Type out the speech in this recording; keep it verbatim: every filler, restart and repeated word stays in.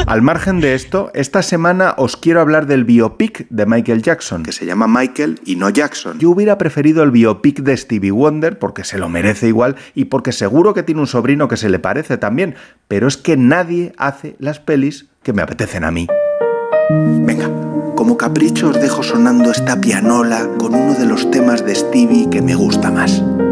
Al margen de esto, esta semana os quiero hablar del biopic de Michael Jackson, que se llama Michael y no Jackson. Yo hubiera preferido el biopic de Stevie Wonder porque se lo merece igual y porque seguro que tiene un sobrino que se le parece también, pero es que nadie hace las pelis que me apetecen a mí. Venga, como capricho os dejo sonando esta pianola con uno de los temas de Stevie que me gusta más.